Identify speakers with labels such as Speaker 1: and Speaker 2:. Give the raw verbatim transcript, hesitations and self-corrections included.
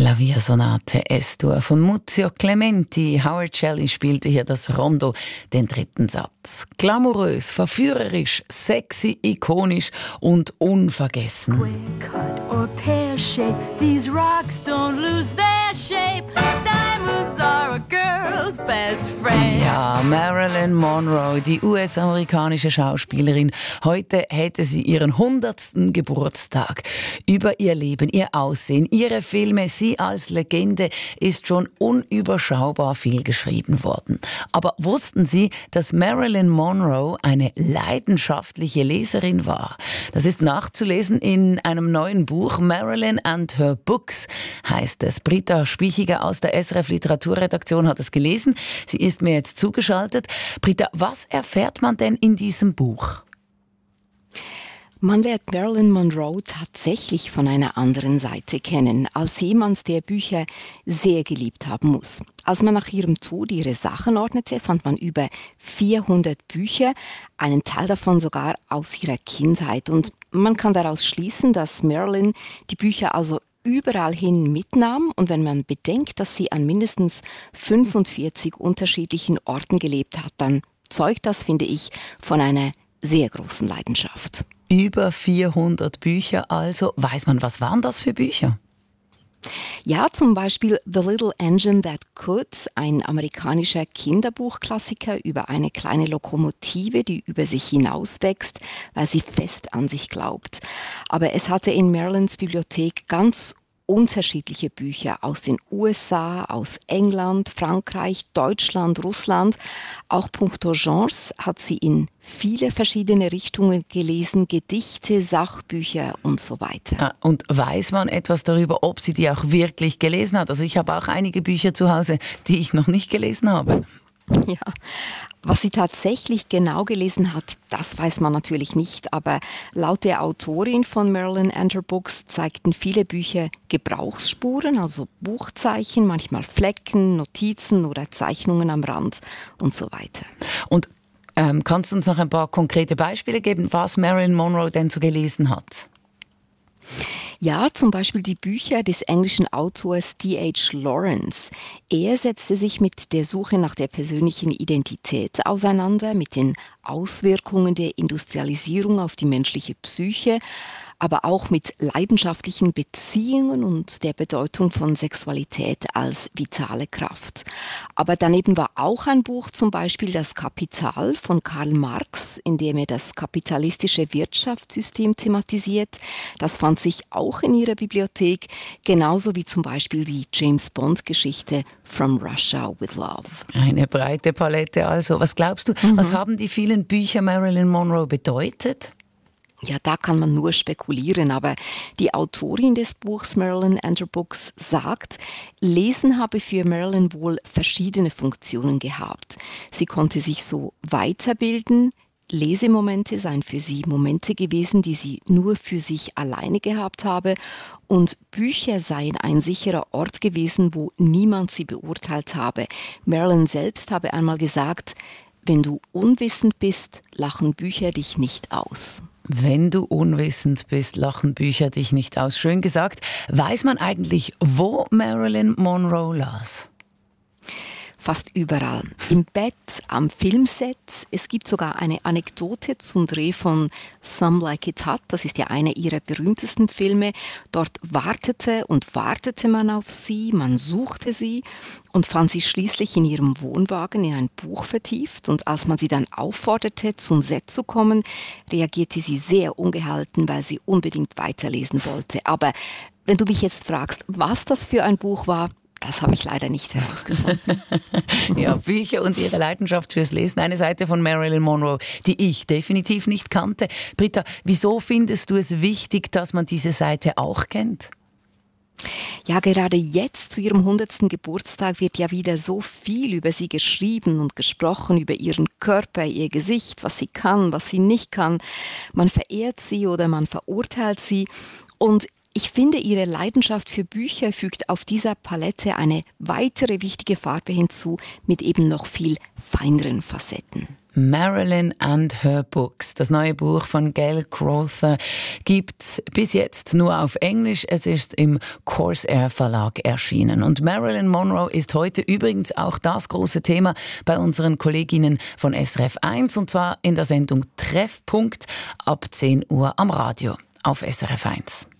Speaker 1: Klaviersonate S-Dur von Muzio Clementi. Howard Shelley spielte hier das Rondo, den dritten Satz. Glamourös, verführerisch, sexy, ikonisch und unvergessen.
Speaker 2: Square cut or pear shape, these rocks don't lose their shape. Diamonds are a girl's best friend.
Speaker 1: Ja, Marilyn Monroe, die U S-amerikanische Schauspielerin. Heute hätte sie ihren hundertsten Geburtstag. Über ihr Leben, ihr Aussehen, ihre Filme, sie als Legende ist schon unüberschaubar viel geschrieben worden. Aber wussten Sie, dass Marilyn Monroe eine leidenschaftliche Leserin war? Das ist nachzulesen in einem neuen Buch. Marilyn and Her Books heißt es. Britta Spiechiger aus der S R F Literaturredaktion hat es gelesen. Sie ist mir jetzt zugeschaltet. Britta, was erfährt man denn in diesem Buch?
Speaker 3: Man lernt Marilyn Monroe tatsächlich von einer anderen Seite kennen, als jemand, der Bücher sehr geliebt haben muss. Als man nach ihrem Tod ihre Sachen ordnete, fand man über vierhundert Bücher, einen Teil davon sogar aus ihrer Kindheit. Und man kann daraus schließen, dass Marilyn die Bücher also überall hin mitnahm. Und wenn man bedenkt, dass sie an mindestens fünfundvierzig unterschiedlichen Orten gelebt hat, dann zeugt das, finde ich, von einer sehr großen Leidenschaft.
Speaker 1: Über vierhundert Bücher also. Weiß man, was waren das für Bücher?
Speaker 3: Ja, zum Beispiel The Little Engine That Could, ein amerikanischer Kinderbuchklassiker über eine kleine Lokomotive, die über sich hinauswächst, weil sie fest an sich glaubt. Aber es hatte in Marilyns Bibliothek ganz unterschiedliche Bücher aus den U S A, aus England, Frankreich, Deutschland, Russland. Auch puncto Genres hat sie in viele verschiedene Richtungen gelesen, Gedichte, Sachbücher und so weiter.
Speaker 1: Und weiß man etwas darüber, ob sie die auch wirklich gelesen hat? Also ich habe auch einige Bücher zu Hause, die ich noch nicht gelesen habe.
Speaker 3: Ja, was sie tatsächlich genau gelesen hat, das weiß man natürlich nicht, aber laut der Autorin von Marilyn and Her Books zeigten viele Bücher Gebrauchsspuren, also Buchzeichen, manchmal Flecken, Notizen oder Zeichnungen am Rand und so weiter.
Speaker 1: Und ähm, kannst du uns noch ein paar konkrete Beispiele geben, was Marilyn Monroe denn so gelesen hat?
Speaker 3: Ja, zum Beispiel die Bücher des englischen Autors D H Lawrence. Er setzte sich mit der Suche nach der persönlichen Identität auseinander, mit den Auswirkungen der Industrialisierung auf die menschliche Psyche, aber auch mit leidenschaftlichen Beziehungen und der Bedeutung von Sexualität als vitale Kraft. Aber daneben war auch ein Buch, zum Beispiel Das Kapital von Karl Marx, in dem er das kapitalistische Wirtschaftssystem thematisiert. Das fand sich auch in ihrer Bibliothek, genauso wie zum Beispiel die James-Bond-Geschichte From Russia with Love.
Speaker 1: Eine breite Palette also. Was glaubst du, mhm. was haben die vielen Bücher Marilyn Monroe bedeutet?
Speaker 3: Ja, da kann man nur spekulieren, aber die Autorin des Buchs Marilyn and Her Books sagt, Lesen habe für Marilyn wohl verschiedene Funktionen gehabt. Sie konnte sich so weiterbilden. Lesemomente seien für sie Momente gewesen, die sie nur für sich alleine gehabt habe. Und Bücher seien ein sicherer Ort gewesen, wo niemand sie beurteilt habe. Marilyn selbst habe einmal gesagt, wenn du unwissend bist, lachen Bücher dich nicht aus.
Speaker 1: Wenn du unwissend bist, lachen Bücher dich nicht aus. Schön gesagt. Weiß man eigentlich, wo Marilyn Monroe las?
Speaker 3: Fast überall. Im Bett, am Filmset. Es gibt sogar eine Anekdote zum Dreh von Some Like It Hot. Das ist ja einer ihrer berühmtesten Filme. Dort wartete und wartete man auf sie, man suchte sie und fand sie schließlich in ihrem Wohnwagen in ein Buch vertieft. Und als man sie dann aufforderte, zum Set zu kommen, reagierte sie sehr ungehalten, weil sie unbedingt weiterlesen wollte. Aber wenn du mich jetzt fragst, was das für ein Buch war, das habe ich leider nicht herausgefunden.
Speaker 1: Ja, Bücher und ihre Leidenschaft fürs Lesen. Eine Seite von Marilyn Monroe, die ich definitiv nicht kannte. Britta, wieso findest du es wichtig, dass man diese Seite auch kennt?
Speaker 3: Ja, gerade jetzt zu ihrem hundertsten Geburtstag wird ja wieder so viel über sie geschrieben und gesprochen, über ihren Körper, ihr Gesicht, was sie kann, was sie nicht kann. Man verehrt sie oder man verurteilt sie. Und ich finde, ihre Leidenschaft für Bücher fügt auf dieser Palette eine weitere wichtige Farbe hinzu mit eben noch viel feineren Facetten.
Speaker 1: Marilyn and Her Books. Das neue Buch von Gail Crowther gibt's bis jetzt nur auf Englisch. Es ist im Corsair Verlag erschienen. Und Marilyn Monroe ist heute übrigens auch das große Thema bei unseren Kolleginnen von S R F eins, und zwar in der Sendung Treffpunkt ab zehn Uhr am Radio auf S R F eins.